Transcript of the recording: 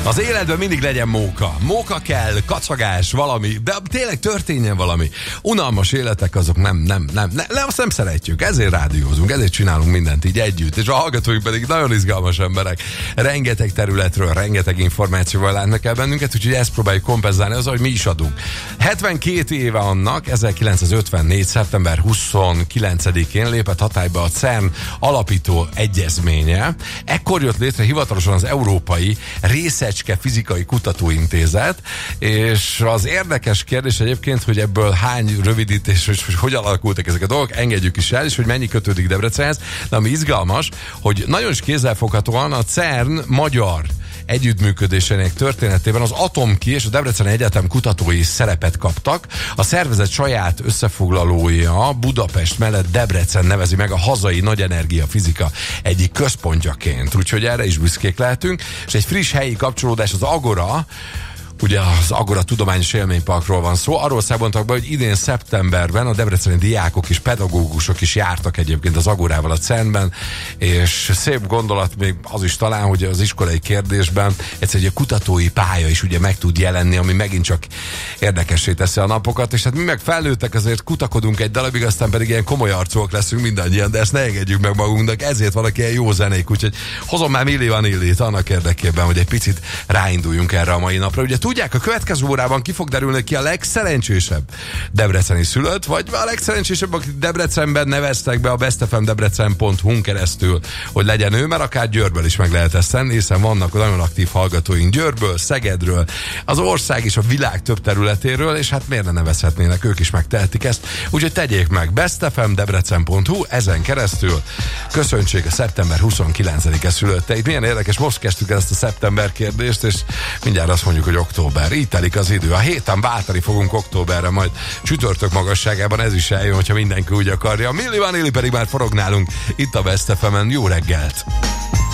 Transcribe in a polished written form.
Az életben mindig legyen móka. Móka kell, kacagás, valami, de tényleg történjen valami. Unalmas életek azok azt nem szeretjük. Ezért rádiózunk, ezért csinálunk mindent így együtt. És a hallgatóink pedig nagyon izgalmas emberek. Rengeteg területről, rengeteg információval látnak el bennünket, úgyhogy ezt próbáljuk kompenzálni azzal, hogy mi is adunk. 72 éve annak, 1954. szeptember 29-én lépett hatályba a CERN alapító egyezménye. Ekkor jött létre hivatalosan az Európai Részecske Fizikai Kutatóintézet, és az érdekes kérdés egyébként, hogy ebből hány rövidítés, és hogyan alakultak ezek a dolgok, engedjük is el, és hogy mennyi kötődik Debrecenhez, de ami izgalmas, hogy nagyon is kézzelfoghatóan a CERN magyar együttműködésének történetében az Atomki és a Debreceni Egyetem kutatói szerepet kaptak. A szervezet saját összefoglalója Budapest mellett Debrecen nevezi meg a hazai nagyenergia fizika egyik központjaként. Úgyhogy erre is büszkék lehetünk. És egy friss helyi kapcsolódás az Agora, ugye az Agora Tudományos Élményparkról van szó. Arról számoltak be, hogy idén szeptemberben a debreceni diákok és pedagógusok is jártak egyébként az Agorával a CERN-ben, és szép gondolat még az is talán, hogy az iskolai kérdésben egyszerűen egy kutatói pálya is ugye meg tud jelenni, ami megint csak érdekessé teszi a napokat, és hát mi meg felnőttek, azért kutakodunk egy darabig, aztán pedig ilyen komoly arcúak leszünk mindannyian, de ezt ne engedjük meg magunknak, ezért vannak ilyen jó zenék, úgyhogy hozom már Milli Vanillit annak érdekében, hogy egy picit ráinduljunk erre a mai napra. Ugye tudják, a következő órában ki fog derülni ki a legszerencsésebb debreceni szülött, vagy a legszerencsésebb, akit Debrecenben neveztek be a bestfmdebrecen.hu-n keresztül, hogy legyen ő, mert akár Győrből is meg lehet ezt tenni, hiszen vannak nagyon aktív hallgatóink Győrből, Szegedről, az ország és a világ több területéről, és hát miért ne nevezhetnének, ők is megtehetik ezt. Úgyhogy tegyék meg bestfmdebrecen.hu, ezen keresztül köszöntsék a szeptember 29-e szülötteit. Milyen érdekes, most kezdtük ezt a szeptember kérdést, és mindjárt azt mondjuk, hogy október. Így telik az idő. A héten váltani fogunk októberre, majd csütörtök magasságában ez is eljön, hogyha mindenki úgy akarja. Milli Vanilli pedig már forog nálunk itt a Best FM-en. Jó reggelt!